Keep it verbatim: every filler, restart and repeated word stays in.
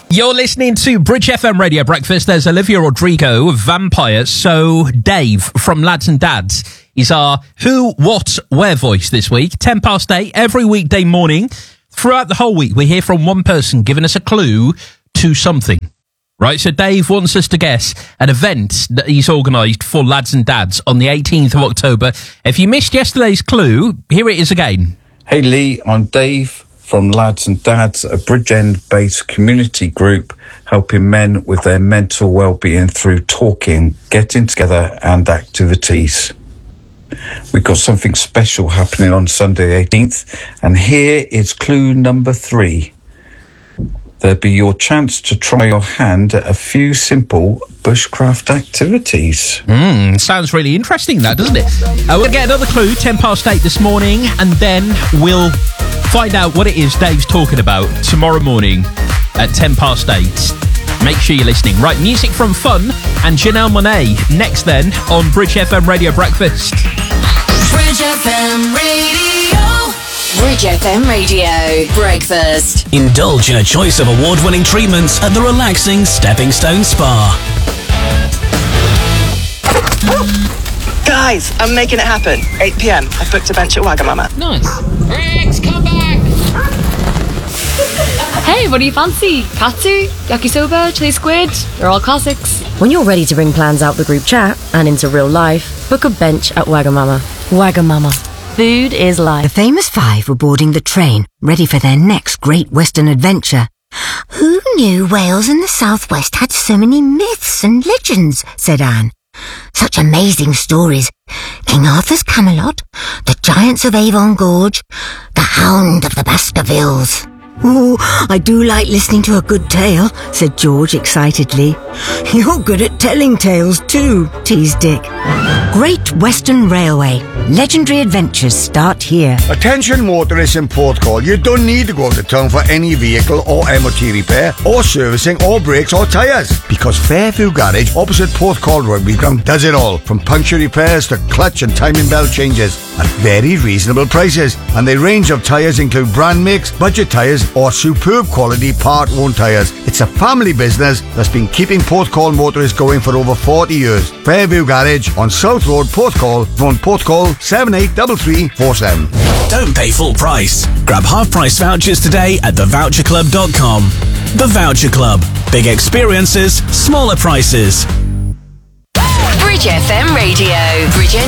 You're listening to Bridge F M Radio Breakfast. There's Olivia Rodrigo, Vampire. So Dave from Lads and Dads is our who, what, where voice this week. ten past eight, every weekday morning. Throughout the whole week, we hear from one person giving us a clue to something. Right, so Dave wants us to guess an event that he's organised for Lads and Dads on the eighteenth of October. If you missed yesterday's clue, here it is again. Hey Lee, I'm Dave from Lads and Dads, a Bridge End-based community group helping men with their mental well-being through talking, getting together and activities. We've got something special happening on Sunday eighteenth, and here is clue number three. There'll be your chance to try your hand at a few simple bushcraft activities. Mm, sounds really interesting, that, doesn't it? Uh, we'll get another clue, ten past eight this morning, and then we'll find out what it is Dave's talking about tomorrow morning at ten past eight. Make sure you're listening. Right, music from Fun and Janelle Monáe next then on Bridge F M Radio Breakfast. Bridge F M Radio. Bridge F M Radio Breakfast. Indulge in a choice of award-winning treatments at the relaxing Stepping Stone Spa. Guys, I'm making it happen. eight p.m. I've booked a bench at Wagamama. Nice. Rex, come back! Hey, what do you fancy? Katsu, yakisoba, chili squid? They're all classics. When you're ready to bring plans out the group chat and into real life, book a bench at Wagamama. Wagamama. Food is life. The famous five were boarding the train, ready for their next great Western adventure. Who knew Wales and the Southwest had so many myths and legends, said Anne. Such amazing stories. King Arthur's Camelot, the Giants of Avon Gorge, the Hound of the Baskervilles. Oh, I do like listening to a good tale, said George excitedly. You're good at telling tales too, teased Dick. Great Western Railway. Legendary adventures start here. Attention motorists in Porthcawl, you don't need to go to town for any vehicle or M O T repair or servicing or brakes or tyres, because Fairview Garage opposite Porthcawl Rugby Ground does it all, from puncture repairs to clutch and timing belt changes at very reasonable prices. And their range of tyres include brand makes, budget tyres or superb quality part-owned tyres. It's a family business that's been keeping Porthcawl motorists going for over forty years. Fairview Garage on South Road, Porthcawl, phone Porthcawl seven eight three three four seven. Don't pay full price. Grab half-price vouchers today at the voucher club dot com. The Voucher Club. Big experiences, smaller prices. Bridge F M Radio. Bridge